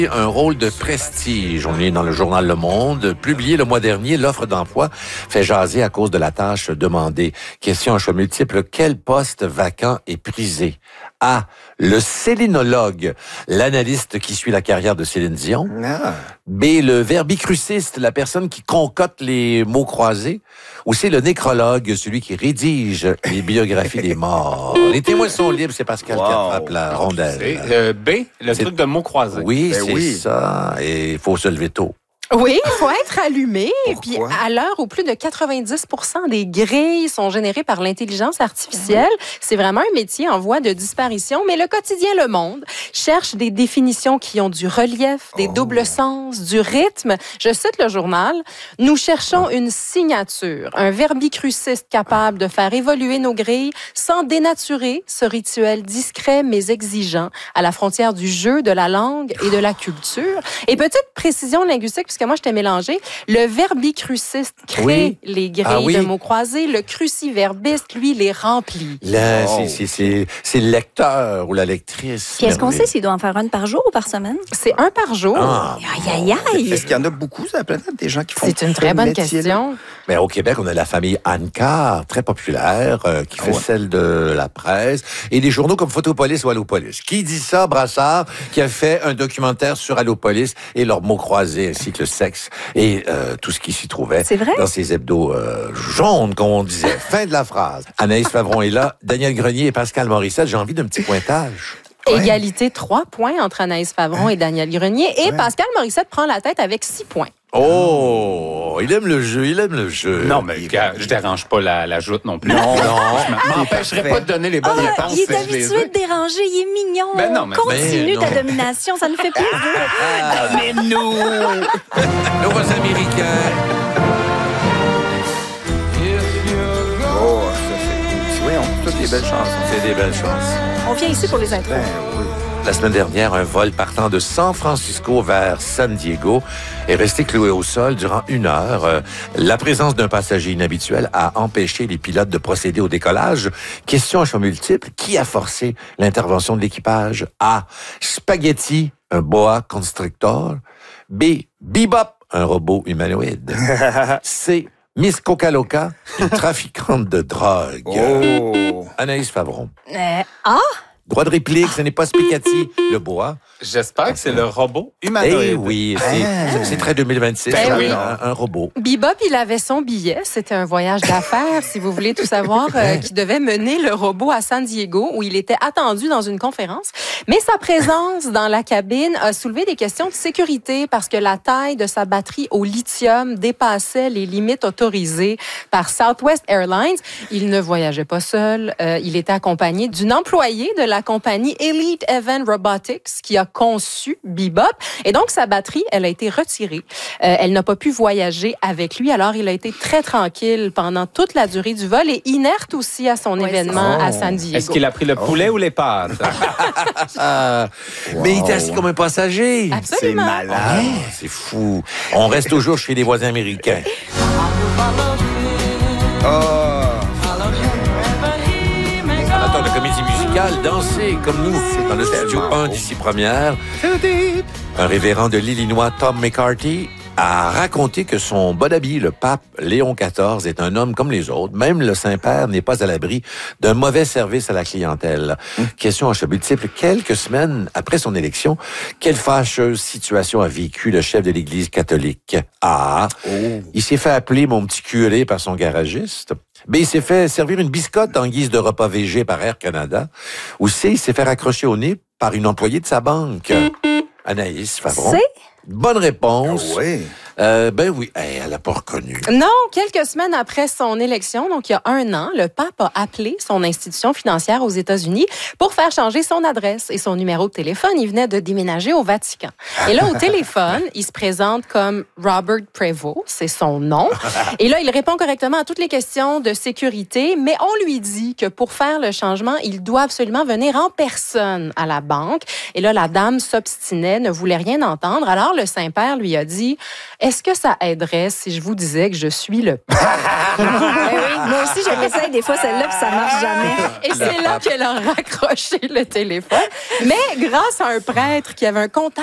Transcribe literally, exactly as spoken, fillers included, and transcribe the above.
Un rôle de prestige. On est dans le journal Le Monde. Publié le mois dernier, l'offre d'emploi fait jaser à cause de la tâche demandée. Question à choix multiples. Quel poste vacant est prisé? A. Le célinologue, l'analyste qui suit la carrière de Céline Dion. Ah. B. Le verbicruciste, la personne qui concote les mots croisés. Ou c'est le nécrologue, celui qui rédige les biographies des morts. Les témoins sont libres, c'est Pascal Wow. qui attrape la rondelle. C'est, euh, B, le C'est- truc de mots croisés. Oui, Ben c'est oui. ça. Et il faut se lever tôt. Oui, il faut être allumé. Et puis, Pourquoi? à l'heure où plus de quatre-vingt-dix pour cent des grilles sont générées par l'intelligence artificielle, c'est vraiment un métier en voie de disparition. Mais le quotidien Le Monde cherche des définitions qui ont du relief, des Oh. doubles sens, du rythme. Je cite le journal. Nous cherchons une signature, un verbicruciste capable de faire évoluer nos grilles sans dénaturer ce rituel discret mais exigeant à la frontière du jeu, de la langue et de la culture. Et petite précision linguistique, puisque moi, je t'ai mélangé. Le verbicruciste crée Oui. les grilles Ah oui. de mots croisés. Le cruciverbiste, lui, les remplit. Là, Oh. c'est- c'est- c'est c'est le lecteur ou la lectrice. Puis est-ce qu'on merveilleux. sait s'il doit en faire une par jour ou par semaine? C'est un par jour. Ah, Aïe, aïe, aïe! Est-ce qu'il y en a beaucoup sur la planète, des gens qui font C'est une ce très bonne métier-là? question. mais au Québec, on a la famille Anne-Carr, très populaire, euh, qui fait Ouais. celle de la presse, et des journaux comme Photopolis ou Allopolis. Qui dit ça? Brassard, qui a fait un documentaire sur Allopolis et leurs mots croisés, ainsi que le sexe et euh, tout ce qui s'y trouvait. C'est vrai? Dans ces hebdos euh, jaunes, comme on disait. Fin de la phrase. Anaïs Favron est là, Daniel Grenier et Pascal Morissette. J'ai envie d'un petit pointage. Ouais. Égalité, trois points entre Anaïs Favron et Daniel Grenier. Et Ouais. Pascal Morissette prend la tête avec six points. Oh, il aime le jeu, il aime le jeu. Non, mais gars, je dérange pas la, la joute non plus. Non, non. Je m'empêcherai parfait. pas de donner les bonnes Ah, réponses. il est si je les habitué ai. de déranger, il est mignon. Ben non, mais- Continue ben ta non. domination, ça nous fait plaisir. Mais nous, nos Américains. Oh, ça, c'est... Voyons, toutes des belles chansons. C'est des belles choses. On vient ici pour les intros. Ben oui. La semaine dernière, un vol partant de San Francisco vers San Diego est resté cloué au sol durant une heure. Euh, La présence d'un passager inhabituel a empêché les pilotes de procéder au décollage. Question à choix multiples. Qui a forcé l'intervention de l'équipage? A. Spaghetti, un boa constrictor. B. Bebop, un robot humanoïde. C. Miss Coca-Loca, une trafiquante de drogue. Oh! Anaïs Favron. Euh, ah, Droit de réplique, ce n'est pas Spaghetti, le boa. J'espère que c'est le robot humanoïde. Eh oui, c'est Ah. c'est très deux mille vingt-six, Ben un, oui. un- un robot. Bebop, il avait son billet. C'était un voyage d'affaires, si vous voulez tout savoir, euh, qui devait mener le robot à San Diego, où il était attendu dans une conférence. Mais sa présence dans la cabine a soulevé des questions de sécurité parce que la taille de sa batterie au lithium dépassait les limites autorisées par Southwest Airlines. Il ne voyageait pas seul. Euh, il était accompagné d'une employée de la compagnie Elite Event Robotics qui a conçu Bebop. Et donc, sa batterie, elle a été retirée. Euh, elle n'a pas pu voyager avec lui. Alors, il a été très tranquille pendant toute la durée du vol et inerte aussi à son Ouais, événement c'est ça. à San Diego. Est-ce qu'il a pris le poulet ou les pâtes? Ah, Mais il était assis comme un passager. C'est Absolument. malade. Ah, c'est fou. On reste toujours chez les voisins américains. Oh! Amateur de comédie musicale, danser comme nous dans le studio un d'ici première. Un révérend de l'Illinois, Tom McCarthy, a raconté que son bon ami, le pape Léon quatorze, est un homme comme les autres. Même le Saint-Père n'est pas à l'abri d'un mauvais service à la clientèle. Question à choix multiple. Quelques semaines après son élection, quelle fâcheuse situation a vécu le chef de l'Église catholique? A. Il s'est fait appeler mon petit curé par son garagiste. B. Il s'est fait servir une biscotte en guise de repas végé par Air Canada. Ou C. Il s'est fait raccrocher au nez par une employée de sa banque. Anaïs Favron. c'est? Bonne réponse. Ah oui. Euh, ben oui, hey, elle l'a pas reconnu. Non, quelques semaines après son élection, donc il y a un an, le pape a appelé son institution financière aux États-Unis pour faire changer son adresse et son numéro de téléphone. Il venait de déménager au Vatican. Et là, au téléphone, il se présente comme Robert Prevost, c'est son nom. Et là, il répond correctement à toutes les questions de sécurité, mais on lui dit que pour faire le changement, il doit absolument venir en personne à la banque. Et là, la dame s'obstinait, ne voulait rien entendre. Alors, le Saint-Père lui a dit... Est-ce que ça aiderait si je vous disais que je suis le pape? Eh oui, moi aussi, je l'essaye des fois celle-là, puis ça marche jamais. Et c'est là qu'elle a raccroché le téléphone. Mais grâce à un prêtre qui avait un contact